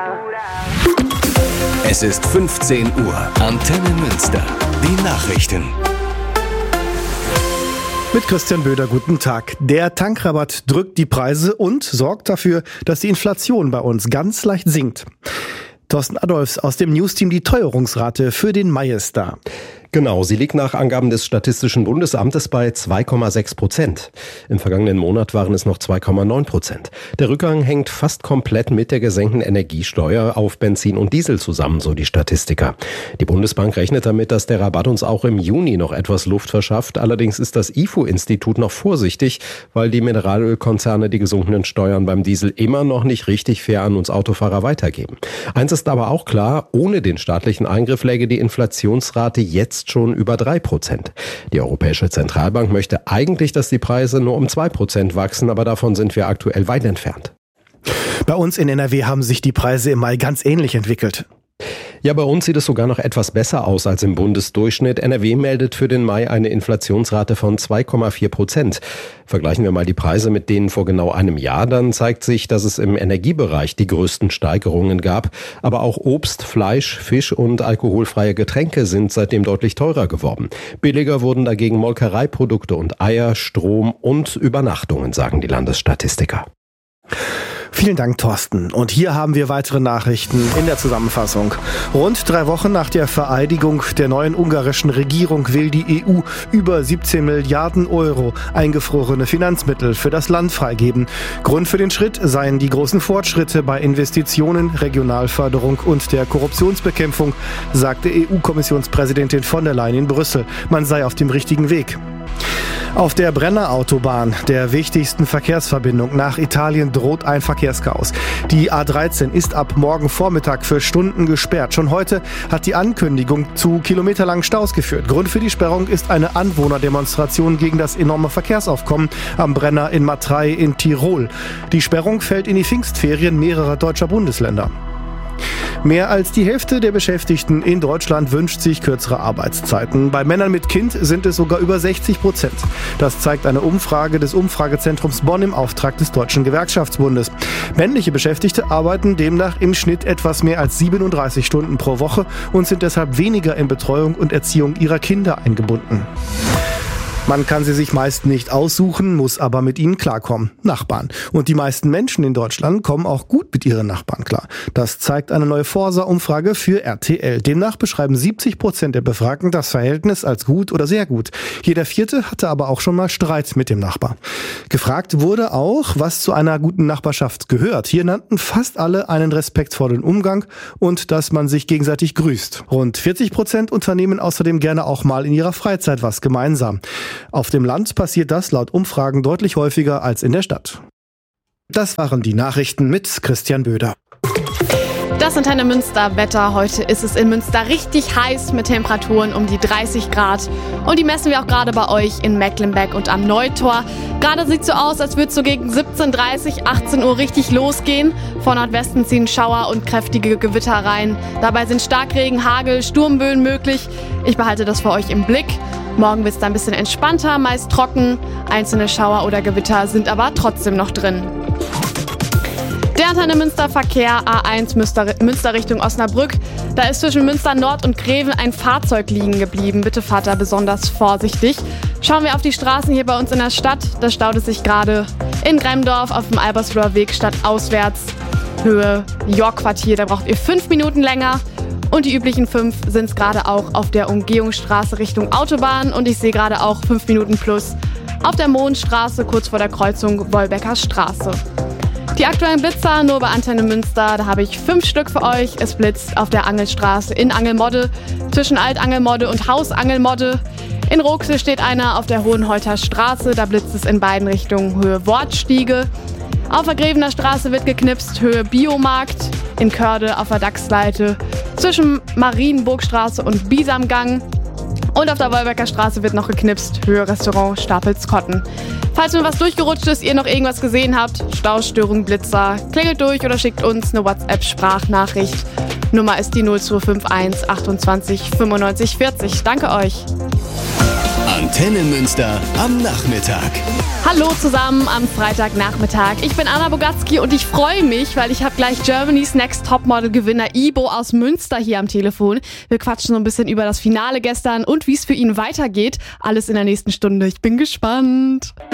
Es ist 15 Uhr. Antenne Münster. Die Nachrichten. Mit Christian Böder, guten Tag. Der Tankrabatt drückt die Preise und sorgt dafür, dass die Inflation bei uns ganz leicht sinkt. Thorsten Adolfs aus dem Newsteam, die Teuerungsrate für den Mai ist da. Genau, sie liegt nach Angaben des Statistischen Bundesamtes bei 2,6%. Im vergangenen Monat waren es noch 2,9%. Der Rückgang hängt fast komplett mit der gesenkten Energiesteuer auf Benzin und Diesel zusammen, so die Statistiker. Die Bundesbank rechnet damit, dass der Rabatt uns auch im Juni noch etwas Luft verschafft. Allerdings ist das IFO-Institut noch vorsichtig, weil die Mineralölkonzerne die gesunkenen Steuern beim Diesel immer noch nicht richtig fair an uns Autofahrer weitergeben. Eins ist aber auch klar, ohne den staatlichen Eingriff läge die Inflationsrate jetzt schon über 3%. Die Europäische Zentralbank möchte eigentlich, dass die Preise nur um 2% wachsen, aber davon sind wir aktuell weit entfernt. Bei uns in NRW haben sich die Preise im Mai ganz ähnlich entwickelt. Ja, bei uns sieht es sogar noch etwas besser aus als im Bundesdurchschnitt. NRW meldet für den Mai eine Inflationsrate von 2,4%. Vergleichen wir mal die Preise mit denen vor genau einem Jahr, dann zeigt sich, dass es im Energiebereich die größten Steigerungen gab. Aber auch Obst, Fleisch, Fisch und alkoholfreie Getränke sind seitdem deutlich teurer geworden. Billiger wurden dagegen Molkereiprodukte und Eier, Strom und Übernachtungen, sagen die Landesstatistiker. Vielen Dank, Thorsten. Und hier haben wir weitere Nachrichten in der Zusammenfassung. Rund 3 Wochen nach der Vereidigung der neuen ungarischen Regierung will die EU über 17 Milliarden Euro eingefrorene Finanzmittel für das Land freigeben. Grund für den Schritt seien die großen Fortschritte bei Investitionen, Regionalförderung und der Korruptionsbekämpfung, sagte EU-Kommissionspräsidentin von der Leyen in Brüssel. Man sei auf dem richtigen Weg. Auf der Brennerautobahn, der wichtigsten Verkehrsverbindung nach Italien, droht ein Verkehrschaos. Die A13 ist ab morgen Vormittag für Stunden gesperrt. Schon heute hat die Ankündigung zu kilometerlangen Staus geführt. Grund für die Sperrung ist eine Anwohnerdemonstration gegen das enorme Verkehrsaufkommen am Brenner in Matrei in Tirol. Die Sperrung fällt in die Pfingstferien mehrerer deutscher Bundesländer. Mehr als die Hälfte der Beschäftigten in Deutschland wünscht sich kürzere Arbeitszeiten. Bei Männern mit Kind sind es sogar über 60%. Das zeigt eine Umfrage des Umfragezentrums Bonn im Auftrag des Deutschen Gewerkschaftsbundes. Männliche Beschäftigte arbeiten demnach im Schnitt etwas mehr als 37 Stunden pro Woche und sind deshalb weniger in Betreuung und Erziehung ihrer Kinder eingebunden. Man kann sie sich meist nicht aussuchen, muss aber mit ihnen klarkommen. Nachbarn. Und die meisten Menschen in Deutschland kommen auch gut mit ihren Nachbarn klar. Das zeigt eine neue Forsa-Umfrage für RTL. Demnach beschreiben 70% der Befragten das Verhältnis als gut oder sehr gut. Jeder Vierte hatte aber auch schon mal Streit mit dem Nachbar. Gefragt wurde auch, was zu einer guten Nachbarschaft gehört. Hier nannten fast alle einen respektvollen Umgang und dass man sich gegenseitig grüßt. Rund 40% unternehmen außerdem gerne auch mal in ihrer Freizeit was gemeinsam. Auf dem Land passiert das laut Umfragen deutlich häufiger als in der Stadt. Das waren die Nachrichten mit Christian Böder. Das Antenne Münster Wetter. Heute ist es in Münster richtig heiß mit Temperaturen um die 30 Grad. Und die messen wir auch gerade bei euch in Mecklenburg und am Neutor. Gerade sieht es so aus, als würde es so gegen 17:30, 18 Uhr richtig losgehen. Von Nordwesten ziehen Schauer und kräftige Gewitter rein. Dabei sind Starkregen, Hagel, Sturmböen möglich. Ich behalte das für euch im Blick. Morgen wird es dann ein bisschen entspannter, meist trocken. Einzelne Schauer oder Gewitter sind aber trotzdem noch drin. Der Antenne Münster Verkehr A1 Münster Richtung Osnabrück. Da ist zwischen Münster Nord und Greven ein Fahrzeug liegen geblieben. Bitte fahrt da besonders vorsichtig. Schauen wir auf die Straßen hier bei uns in der Stadt. Da staut es sich gerade in Gremdorf auf dem Albersloher Weg stadtauswärts. Höhe York-Quartier, da braucht ihr 5 Minuten länger. Und die üblichen 5 sind es gerade auch auf der Umgehungsstraße Richtung Autobahn. Und ich sehe gerade auch 5 Minuten plus auf der Mohnstraße, kurz vor der Kreuzung Wolbecker Straße. Die aktuellen Blitzer nur bei Antenne Münster, da habe ich 5 Stück für euch. Es blitzt auf der Angelstraße in Angelmodde, zwischen Altangelmodde und Hausangelmodde. In Rooksee steht einer auf der Hohenholter Straße, da blitzt es in beiden Richtungen Höhe Wortstiege. Auf der Grevener Straße wird geknipst, Höhe Biomarkt. In Körde auf der Dachsleite zwischen Marienburgstraße und Bisamgang. Und auf der Wolbecker Straße wird noch geknipst, Höhe Restaurant Stapelskotten. Falls mir was durchgerutscht ist, ihr noch irgendwas gesehen habt, Staustörung, Blitzer, klingelt durch oder schickt uns eine WhatsApp-Sprachnachricht. Nummer ist die 0251 28 95 40. Danke euch. Antenne Münster am Nachmittag. Hallo zusammen am Freitagnachmittag. Ich bin Anna Bogatzki und ich freue mich, weil ich habe gleich Germany's Next Topmodel-Gewinner Ibo aus Münster hier am Telefon. Wir quatschen so ein bisschen über das Finale gestern und wie es für ihn weitergeht. Alles in der nächsten Stunde. Ich bin gespannt.